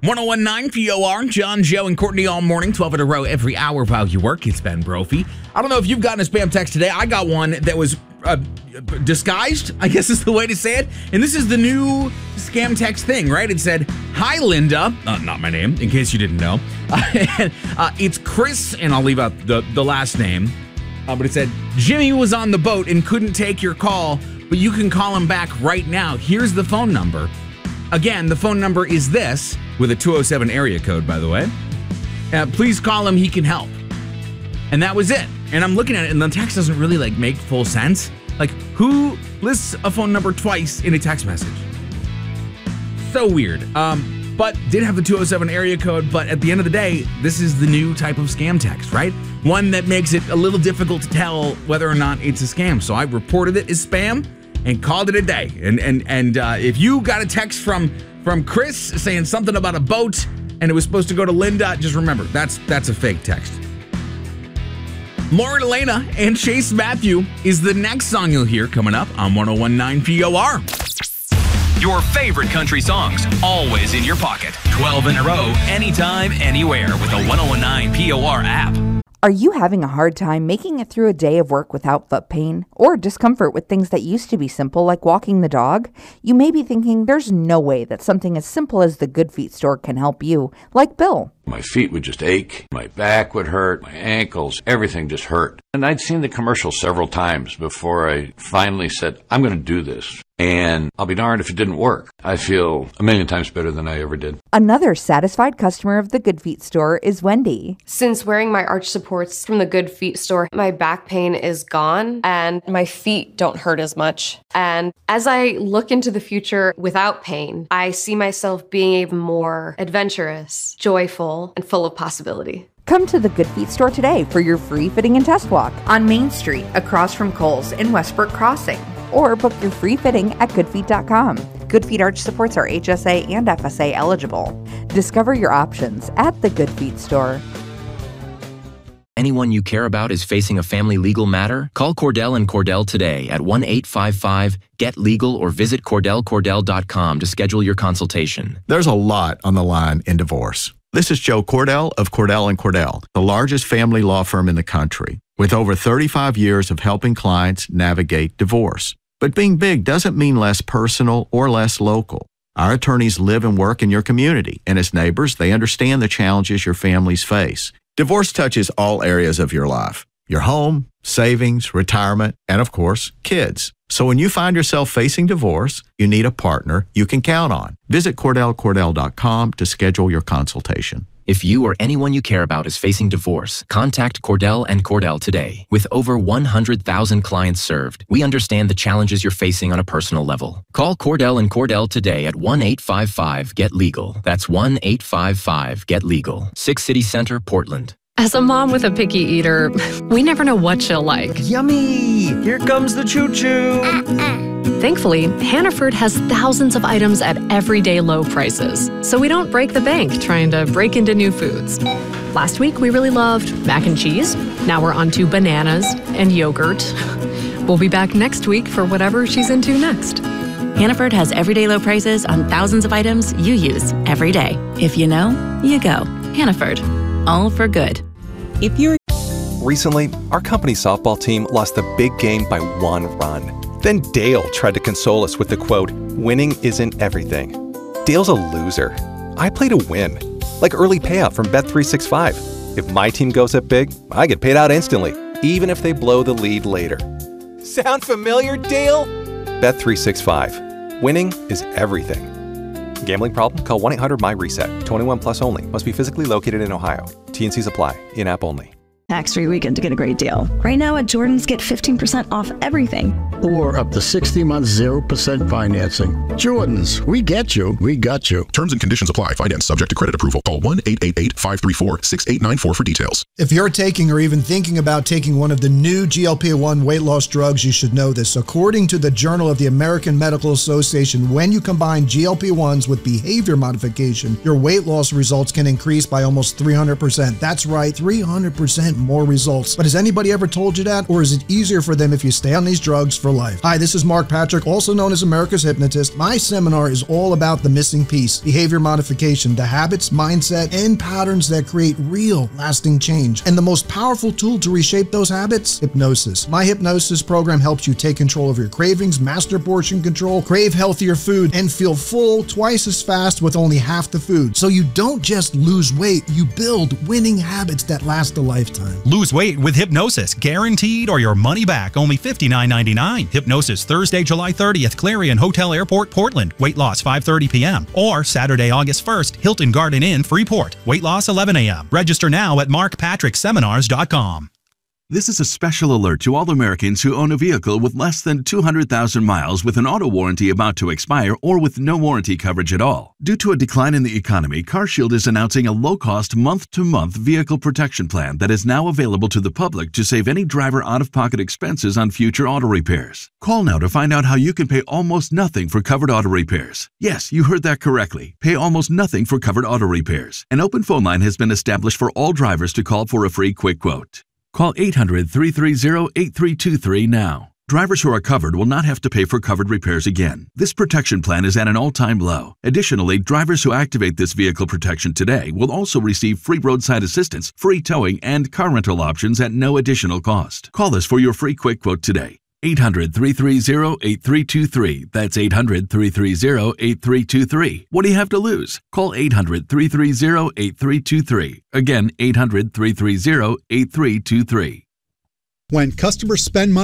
1019 POR, John, Joe, and Courtney all morning, 12 in a row every hour while you work. It's Ben Brophy. I don't know if you've gotten a spam text today. I got one that was disguised, I guess is the way to say it. And this is the new scam text thing, right? It said, "Hi, Linda." Not my name, in case you didn't know. It's Chris, and I'll leave out the last name. But it said, "Jimmy was on the boat and couldn't take your call, but you can call him back right now. Here's the phone number." Again, the phone number is this, with a 207 area code, by the way. Please call him, he can help. And that was it. And I'm looking at it, and the text doesn't really, make full sense. Who lists a phone number twice in a text message? So weird. But did have the 207 area code, but at the end of the day, this is the new type of scam text, right? One that makes it a little difficult to tell whether or not it's a scam. So I reported it as spam and called it a day. And if you got a text from Chris saying something about a boat and it was supposed to go to Linda, just remember, that's a fake text. Lauren Elena and Chase Matthew is the next song you'll hear coming up on 1019 POR. Your favorite country songs, always in your pocket. 12 in a row, anytime, anywhere with the 1019 POR app. Are you having a hard time making it through a day of work without foot pain or discomfort with things that used to be simple like walking the dog? You may be thinking there's no way that something as simple as the Good Feet store can help you, like Bill. My feet would just ache, my back would hurt, my ankles, everything just hurt. And I'd seen the commercial several times before I finally said, I'm going to do this. And I'll be darned if it didn't work. I feel a million times better than I ever did. Another satisfied customer of the Good Feet store is Wendy. Since wearing my arch supports from the Good Feet store, my back pain is gone and my feet don't hurt as much. And as I look into the future without pain, I see myself being even more adventurous, joyful, and full of possibility. Come to the Good Feet store today for your free fitting and test walk on Main Street across from Kohl's in Westbrook Crossing. Or book your free fitting at goodfeet.com. Good Feet arch supports are HSA and FSA eligible. Discover your options at the Good Feet store. Anyone you care about is facing a family legal matter? Call Cordell and Cordell today at 1-855-GET-LEGAL or visit CordellCordell.com to schedule your consultation. There's a lot on the line in divorce. This is Joe Cordell of Cordell & Cordell, the largest family law firm in the country, with over 35 years of helping clients navigate divorce. But being big doesn't mean less personal or less local. Our attorneys live and work in your community, and as neighbors, they understand the challenges your families face. Divorce touches all areas of your life: your home, savings, retirement, and of course, kids. So when you find yourself facing divorce, you need a partner you can count on. Visit CordellCordell.com to schedule your consultation. If you or anyone you care about is facing divorce, contact Cordell & Cordell today. With over 100,000 clients served, we understand the challenges you're facing on a personal level. Call Cordell & Cordell today at 1-855-GET-LEGAL. That's 1-855-GET-LEGAL. 6 City Center, Portland. As a mom with a picky eater, we never know what she'll like. Yummy! Here comes the choo-choo! Thankfully, Hannaford has thousands of items at everyday low prices, so we don't break the bank trying to break into new foods. Last week, we really loved mac and cheese. Now we're on to bananas and yogurt. We'll be back next week for whatever she's into next. Hannaford has everyday low prices on thousands of items you use every day. If you know, you go. Hannaford. All for good. If you're Recently, our company softball team lost the big game by 1 run. Then Dale tried to console us with the quote, "Winning isn't everything." Dale's a loser. I play to win. Like early payout from Bet365. If my team goes up big, I get paid out instantly, even if they blow the lead later. Sound familiar, Dale? Bet365. Winning is everything. Gambling problem? Call 1-800-MY-RESET. 21 plus only. Must be physically located in Ohio. T&Cs apply. In-app only. Tax-free weekend to get a great deal. Right now at Jordan's, get 15% off everything. Or up to 60 months, 0% financing. Jordan's, we get you, we got you. Terms and conditions apply. Finance subject to credit approval. Call 1-888-534-6894 for details. If you're taking or even thinking about taking one of the new GLP-1 weight loss drugs, you should know this. According to the Journal of the American Medical Association, when you combine GLP-1s with behavior modification, your weight loss results can increase by almost 300%. That's right, 300% more results. But has anybody ever told you that? Or is it easier for them if you stay on these drugs for for life. Hi, this is Mark Patrick, also known as America's Hypnotist. My seminar is all about the missing piece, behavior modification, the habits, mindset, and patterns that create real, lasting change. And the most powerful tool to reshape those habits? Hypnosis. My hypnosis program helps you take control of your cravings, master portion control, crave healthier food, and feel full twice as fast with only half the food. So you don't just lose weight, you build winning habits that last a lifetime. Lose weight with hypnosis, guaranteed, or your money back. Only $59.99. Hypnosis Thursday, July 30th, Clarion Hotel Airport, Portland. Weight loss 5:30 p.m. Or Saturday, August 1st, Hilton Garden Inn, Freeport. Weight loss 11 a.m. Register now at markpatrickseminars.com. This is a special alert to all Americans who own a vehicle with less than 200,000 miles with an auto warranty about to expire or with no warranty coverage at all. Due to a decline in the economy, CarShield is announcing a low-cost month-to-month vehicle protection plan that is now available to the public to save any driver out-of-pocket expenses on future auto repairs. Call now to find out how you can pay almost nothing for covered auto repairs. Yes, you heard that correctly. Pay almost nothing for covered auto repairs. An open phone line has been established for all drivers to call for a free quick quote. Call 800-330-8323 now. Drivers who are covered will not have to pay for covered repairs again. This protection plan is at an all-time low. Additionally, drivers who activate this vehicle protection today will also receive free roadside assistance, free towing, and car rental options at no additional cost. Call us for your free quick quote today. 800-330-8323. That's 800-330-8323. What do you have to lose? Call 800-330-8323. Again, 800-330-8323. When customers spend money